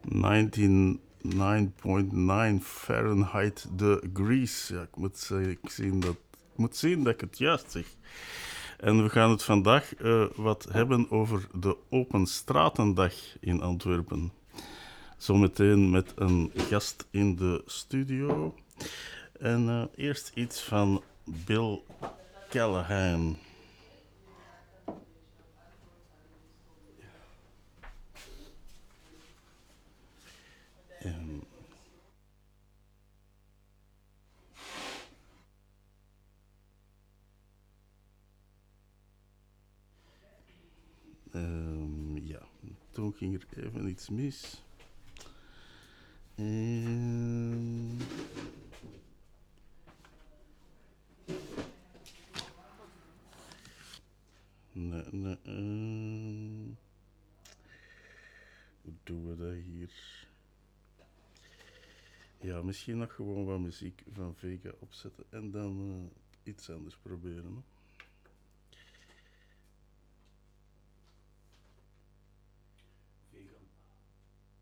99.9 Fahrenheit degrees. Ja, ik moet zien dat ik het juist zeg. En we gaan het vandaag wat hebben over de Open Stratendag in Antwerpen. Zometeen met een gast in de studio. En eerst iets van Bill Callahan. En, ja, toen ging er even iets mis. En... Nee. Hoe doen we dat hier? Ja, misschien nog gewoon wat muziek van Vega opzetten en dan iets anders proberen. Hè?